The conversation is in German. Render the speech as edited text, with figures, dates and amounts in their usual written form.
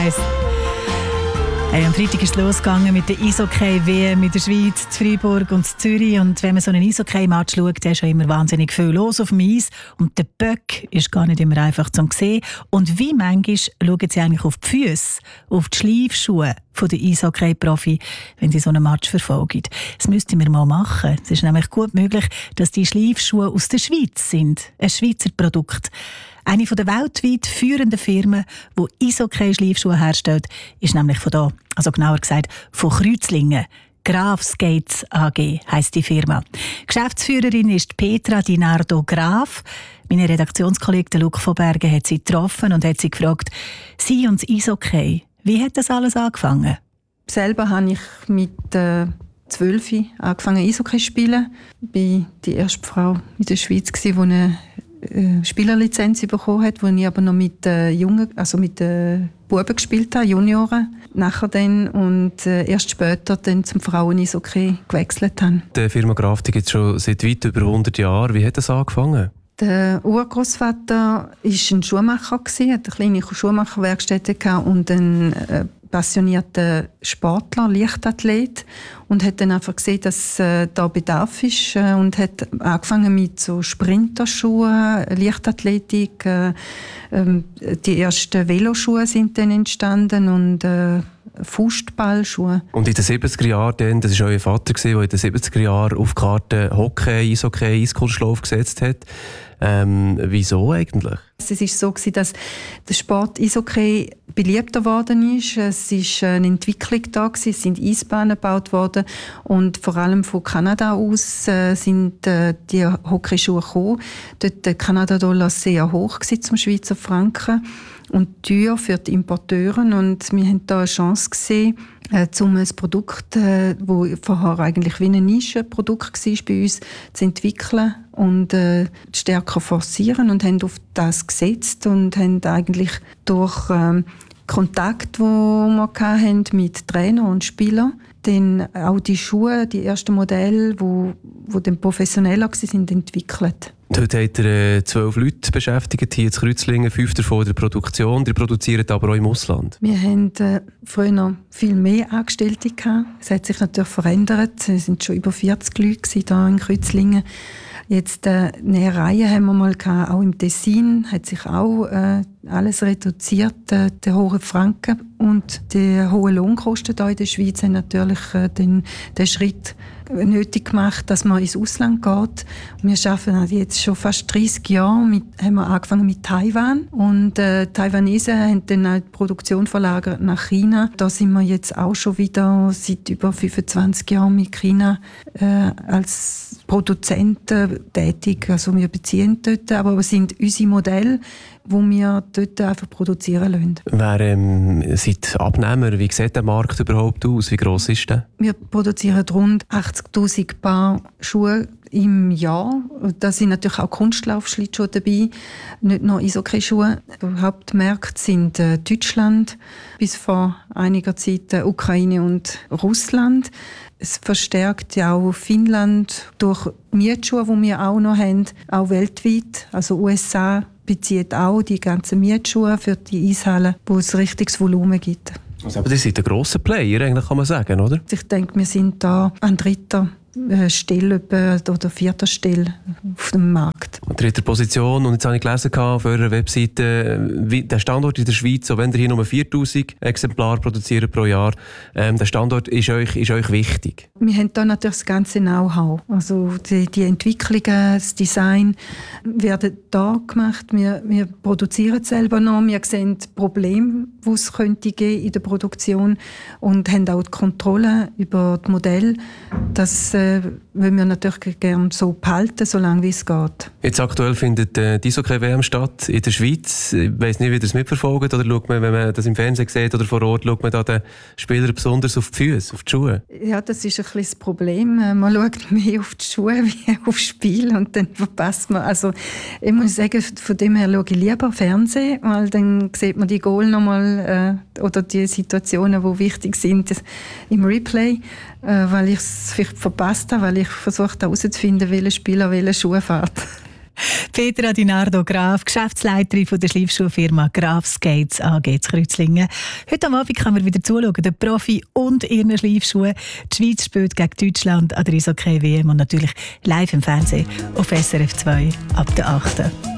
Hey, am Freitag ist es losgegangen mit der Eishockey-WM in der Schweiz, in Freiburg und in Zürich. Und wenn man so einen Eishockey-Match schaut, dann ist schon immer wahnsinnig viel los auf dem Eis. Und der Böck ist gar nicht immer einfach zu sehen. Und wie manchmal schauen sie eigentlich auf die Füße, auf die Schleifschuhe der Eishockey-Profi, wenn sie so einen Match verfolgen. Das müssten wir mal machen. Es ist nämlich gut möglich, dass die Schleifschuhe aus der Schweiz sind. Ein Schweizer Produkt. Eine der weltweit führenden Firmen, die Eishockey-Schleifschuhe herstellt, ist nämlich von da, also genauer gesagt von Kreuzlingen. Graf Skates AG heisst die Firma. Geschäftsführerin ist Petra Di Nardo Graf. Meine Redaktionskollege Luc von Bergen hat sie getroffen und hat sie gefragt, sie und das Eishockey, wie hat das alles angefangen? Selber habe ich mit 12 angefangen Eishockey zu spielen. Ich war die erste Frau in der Schweiz, die eine Spielerlizenz bekommen hat, wo ich aber noch mit mit Buben gespielt habe, Junioren. Nachher dann und erst später dann zum Frauen-Eishockey gewechselt habe. Die Firma Graf gibt es schon seit weit über 100 Jahren. Wie hat das angefangen? Der Urgroßvater war ein Schuhmacher, hatte eine kleine Schuhmacherwerkstätte und ein passionierter Sportler, Leichtathlet, und hat dann einfach gesehen, dass da Bedarf ist und hat angefangen mit so Sprinterschuhen, Leichtathletik. Die ersten Veloschuhe sind dann entstanden und Fußballschuhe. Und in den 70er Jahren, das war euer Vater, der in den 70er Jahren auf die Karte Hockey, Eishockey, Eiskunstlauf gesetzt hat. Wieso eigentlich? Es war so, dass der Sport Eishockey beliebter geworden ist. Es war eine Entwicklung da, es sind Eisbahnen gebaut worden und vor allem von Kanada aus sind die Hockeyschuhe gekommen. Dort der Kanada-Dollar sehr hoch zum Schweizer Franken und teuer für die Importeure. Und wir haben da eine Chance gesehen, um ein Produkt, das vorher eigentlich wie ein Nischenprodukt war, bei uns zu entwickeln und stärker forcieren, und haben auf das gesetzt und haben eigentlich durch Kontakt, den wir hatten mit Trainern und Spielern, dann auch die Schuhe, die ersten Modelle, die dann professioneller waren, entwickelt. Heute habt ihr 12 Leute beschäftigt, hier in Kreuzlingen, 5 davon in der Produktion. Die produzieren aber auch im Ausland. Wir haben früher noch viel mehr Angestellte gehabt. Es hat sich natürlich verändert. Es waren schon über 40 Leute hier in Kreuzlingen. Jetzt Nähereien haben wir mal gehabt, auch im Tessin hat sich auch alles reduziert. Der hohe Franken und die hohen Lohnkosten hier in der Schweiz haben natürlich den Schritt nötig gemacht, dass man ins Ausland geht. Wir arbeiten jetzt schon fast 30 Jahre haben wir angefangen mit Taiwan, und Taiwanesen haben dann auch die Produktion verlagert nach China. Da sind wir jetzt auch schon wieder seit über 25 Jahren mit China als Produzenten tätig. Also wir beziehen dort, aber es sind unsere Modelle, die wir dort einfach produzieren lassen. Wer seid Abnehmer? Wie sieht der Markt überhaupt aus? Wie gross ist der? Wir produzieren rund 80'000 Paar Schuhe im Jahr. Da sind natürlich auch Kunstlaufschlittschuhe dabei, nicht nur Eishockey-Schuhe. Die Hauptmärkte sind Deutschland, bis vor einiger Zeit Ukraine und Russland. Es verstärkt ja auch Finnland durch Mietschuhe, die wir auch noch haben, auch weltweit. Also USA bezieht auch die ganzen Mietschuhe für die Eishallen, wo es richtiges Volumen gibt. Also, aber das sind ein grosser Player, eigentlich kann man sagen, oder? Ich denke, wir sind da an dritter Stelle oder vierter Stelle auf dem Markt. Dritte Position. Und jetzt habe ich gelesen auf eurer Webseite, der Standort in der Schweiz, auch wenn ihr hier nur 4'000 Exemplare produziert pro Jahr, der Standort ist euch wichtig. Wir haben da natürlich das ganze Know-how. Also die Entwicklungen, das Design werden da gemacht. Wir produzieren selber noch. Wir sehen Probleme, die es könnte geben in der Produktion, und haben auch die Kontrolle über das Modell. Das wollen wir natürlich gerne so behalten, solange wie es geht. Jetzt aktuell findet die Eishockey-WM statt in der Schweiz. Ich weiss nicht, wie ihr es mitverfolgt, oder schaut man, wenn man das im Fernsehen sieht oder vor Ort, schaut man da den Spielern besonders auf die Füße, auf die Schuhe? Ja, das ist ein bisschen das Problem. Man schaut mehr auf die Schuhe wie auf das Spiel, und dann verpasst man. Also ich muss sagen, von dem her schaue ich lieber Fernsehen, weil dann sieht man die Goal nochmal oder die Situationen, die wichtig sind im Replay, weil ich es vielleicht verpasst habe, weil ich versucht habe herauszufinden, welcher Spieler welche Schuhe fährt. Petra Di Nardo Graf, Geschäftsleiterin von der Schleifschuhfirma Graf Skates AG in Kreuzlingen. Heute am Abend kann man wieder zuschauen, der Profi und ihren Schleifschuhe. Die Schweiz spielt gegen Deutschland an der Eishockey-WM und natürlich live im Fernsehen auf SRF 2 ab der 8.